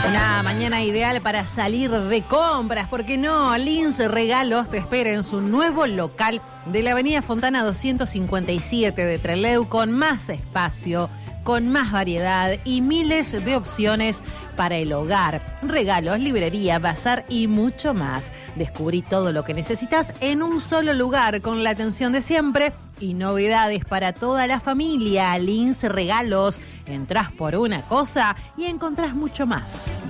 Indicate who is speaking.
Speaker 1: Una mañana ideal para salir de compras, porque no, Lins Regalos te espera en su nuevo local de la avenida Fontana 257 de Trelew, con más espacio, con más variedad y miles de opciones para el hogar, regalos, librería, bazar y mucho más. Descubrí todo lo que necesitas en un solo lugar, con la atención de siempre y novedades para toda la familia. Lins Regalos, entrás por una cosa y encontrás mucho más.